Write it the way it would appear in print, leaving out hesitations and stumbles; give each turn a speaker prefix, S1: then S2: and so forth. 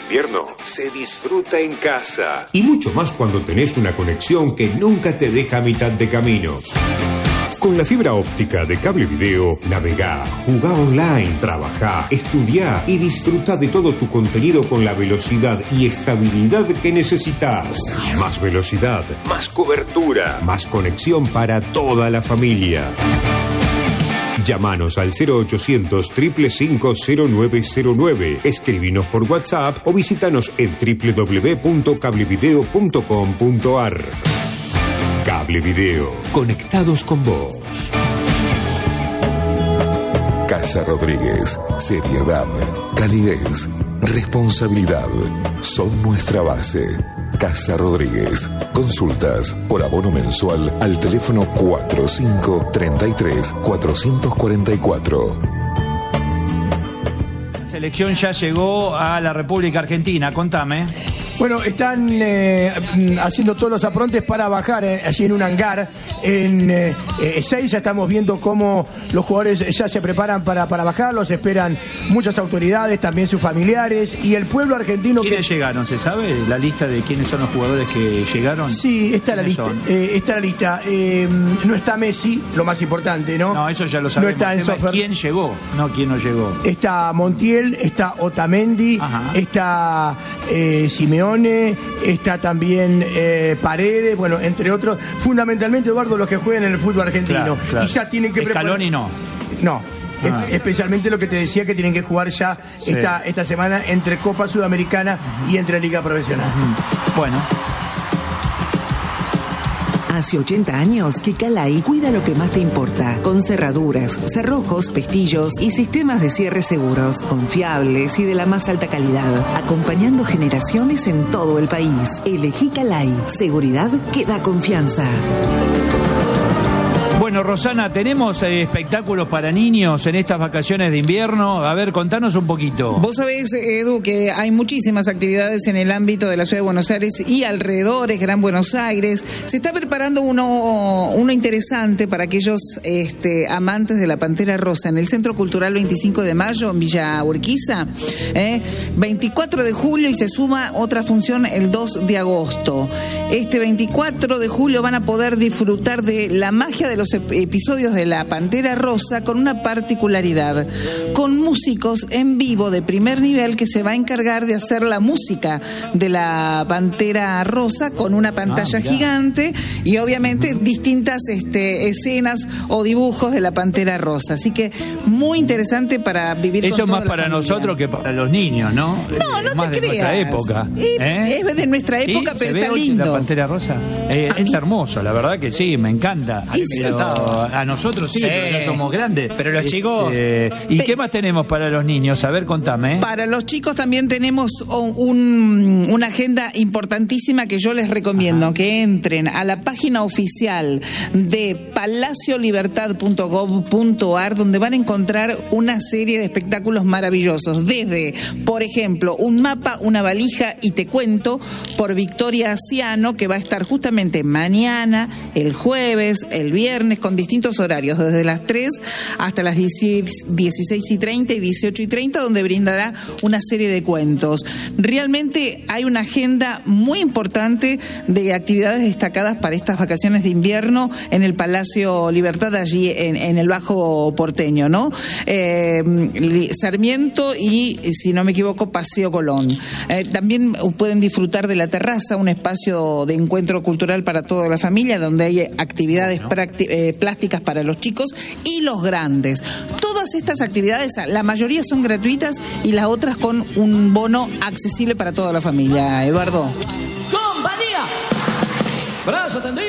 S1: invierno se disfruta en casa. Y mucho más cuando tenés una conexión que nunca te deja a mitad de camino. Con la fibra óptica de Cable Video, navegá, jugá online, trabajá, estudiá y disfruta de todo tu contenido con la velocidad y estabilidad que necesitas. Más velocidad, más cobertura, más conexión para toda la familia. Llámanos al 0800 555 0909, escribinos por WhatsApp o visítanos en www.cablevideo.com.ar. Cable Video, conectados con vos.
S2: Casa Rodríguez, seriedad, calidez, responsabilidad, son nuestra base. Casa Rodríguez, consultas por abono mensual al teléfono 4533 444.
S3: La selección ya llegó a la República Argentina, contame.
S4: Bueno, están haciendo todos los aprontes para bajar allí en un hangar en Ezeiza. Estamos viendo cómo los jugadores ya se preparan para bajar. Los esperan muchas autoridades, también sus familiares y el pueblo argentino.
S3: ¿Quiénes llegaron? ¿Se sabe la lista de quiénes son los jugadores que llegaron?
S4: Sí, está la lista. Está la lista. No está Messi, lo más importante, ¿no?
S3: No, eso ya lo sabemos.
S4: No está Enzo Fernández.
S3: ¿Quién llegó? No, ¿quién no llegó?
S4: Está Montiel, está Otamendi, está Simeone, está también Paredes, bueno, entre otros, fundamentalmente, Eduardo, los que juegan en el fútbol argentino.
S3: Claro.
S4: Y ya tienen que preparar.
S3: Scaloni no.
S4: No. Especialmente lo que te decía, que tienen que jugar ya esta semana entre Copa Sudamericana y entre Liga Profesional.
S3: Bueno.
S5: Hace 80 años que Calai cuida lo que más te importa, con cerraduras, cerrojos, pestillos y sistemas de cierre seguros, confiables y de la más alta calidad, acompañando generaciones en todo el país. Elegí Calai, seguridad que da confianza.
S3: Bueno, Rosana, tenemos espectáculos para niños en estas vacaciones de invierno. A ver, contanos un poquito.
S6: Vos sabés, Edu, que hay muchísimas actividades en el ámbito de la ciudad de Buenos Aires y alrededores, Gran Buenos Aires. Se está preparando uno interesante para aquellos amantes de la Pantera Rosa en el Centro Cultural 25 de Mayo, en Villa Urquiza. 24 de julio y se suma otra función el 2 de agosto. Este 24 de julio van a poder disfrutar de la magia de los episodios de la Pantera Rosa con una particularidad, con músicos en vivo de primer nivel que se va a encargar de hacer la música de la Pantera Rosa con una pantalla gigante y obviamente distintas escenas o dibujos de la Pantera Rosa, así que muy interesante para vivir.
S3: Eso
S6: con
S3: más para nosotros que para los niños, ¿no?
S6: No
S3: más
S6: te
S3: de
S6: creas.
S3: Nuestra época.
S6: Es de nuestra época, pero está lindo.
S3: La Pantera Rosa es hermoso, la verdad que sí, me encanta. A nosotros sí, pero ya somos grandes.
S7: Pero los chicos...
S3: ¿Y qué más tenemos para los niños? A ver, contame.
S6: Para los chicos también tenemos una agenda importantísima que yo les recomiendo, que entren a la página oficial de palaciolibertad.gov.ar, donde van a encontrar una serie de espectáculos maravillosos, desde, por ejemplo, un mapa, una valija y te cuento, por Victoria Ciano, que va a estar justamente mañana, el jueves, el viernes, con distintos horarios, desde las 3 hasta las 16:30 y 18:30, donde brindará una serie de cuentos. Realmente hay una agenda muy importante de actividades destacadas para estas vacaciones de invierno en el Palacio Libertad, allí en el Bajo Porteño, ¿no? Sarmiento y, si no me equivoco, Paseo Colón. También pueden disfrutar de la terraza, un espacio de encuentro cultural para toda la familia, donde hay actividades plásticas para los chicos y los grandes. Todas estas actividades, la mayoría son gratuitas y las otras con un bono accesible para toda la familia. Eduardo.
S7: ¡Compañía! ¡Brazo tendido!